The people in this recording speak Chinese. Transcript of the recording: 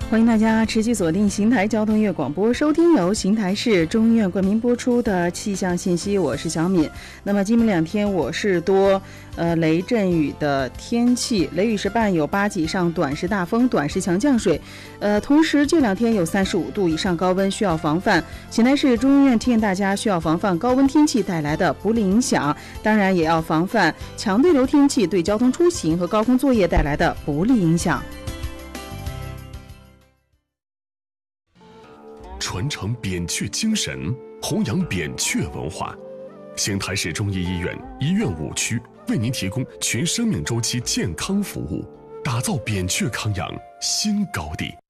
欢迎大家持续锁定邢台交通乐广播，收听由邢台市中医院冠名播出的气象信息。我是小敏。那么今明2天我市多雷阵雨的天气，雷雨时伴有8级以上短时大风、短时强降水。同时这2天有35度以上高温需要防范。邢台市中医院提醒大家需要防范高温天气带来的不利影响，当然也要防范强对流天气对交通出行和高空作业带来的不利影响。 传承扁鹊精神，弘扬扁鹊文化。邢台市中医医院医院5区为您提供全生命周期健康服务，打造扁鹊康养新高地。